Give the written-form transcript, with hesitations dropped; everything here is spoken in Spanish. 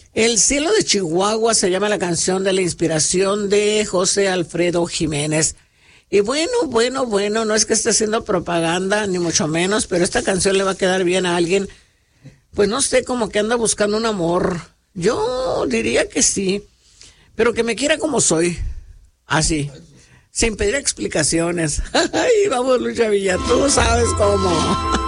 El cielo de Chihuahua se llama la canción de la inspiración de José Alfredo Jiménez. Y bueno, no es que esté haciendo propaganda, ni mucho menos, pero esta canción le va a quedar bien a alguien, pues no sé, como que anda buscando un amor. Yo diría que sí, pero que me quiera como soy, así, sin pedir explicaciones. Ay, vamos, Lucha Villa, tú sabes cómo.